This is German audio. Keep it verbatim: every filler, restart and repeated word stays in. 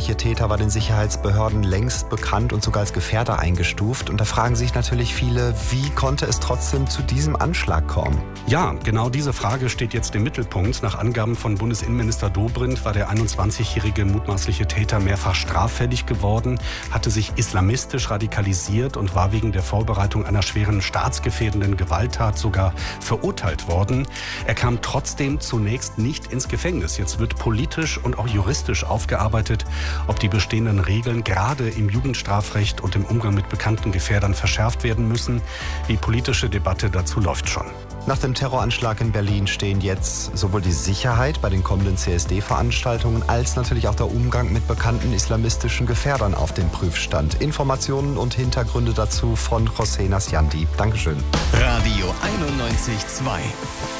mutmaßliche Täter war den Sicherheitsbehörden längst bekannt und sogar als Gefährder eingestuft. Und da fragen sich natürlich viele, wie konnte es trotzdem zu diesem Anschlag kommen? Ja, genau diese Frage steht jetzt im Mittelpunkt. Nach Angaben von Bundesinnenminister Dobrindt war der einundzwanzigjährige mutmaßliche Täter mehrfach straffällig geworden, hatte sich islamistisch radikalisiert und war wegen der Vorbereitung einer schweren staatsgefährdenden Gewalttat sogar verurteilt worden. Er kam trotzdem zunächst nicht ins Gefängnis. Jetzt wird politisch und auch juristisch aufgearbeitet, ob die bestehenden Regeln gerade im Jugendstrafrecht und im Umgang mit bekannten Gefährdern verschärft werden müssen. Die politische Debatte dazu läuft schon. Nach dem Terroranschlag in Berlin stehen jetzt sowohl die Sicherheit bei den kommenden C S D-Veranstaltungen als natürlich auch der Umgang mit bekannten islamistischen Gefährdern auf dem Prüfstand. Informationen und Hintergründe dazu von José Nasciandi. Dankeschön. Radio einundneunzig Komma zwei